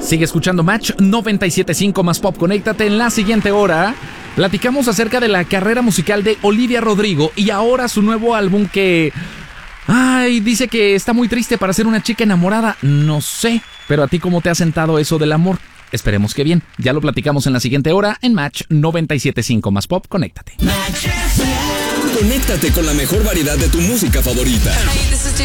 Sigue escuchando Match 97.5 más Pop. Conéctate. En la siguiente hora platicamos acerca de la carrera musical de Olivia Rodrigo y ahora su nuevo álbum que... dice que está muy triste para ser una chica enamorada. No sé, pero ¿a ti cómo te ha sentado eso del amor? Esperemos que bien. Ya lo platicamos en la siguiente hora en Match 97.5 más Pop. Conéctate. Conéctate con la mejor variedad de tu música favorita. Hey, this is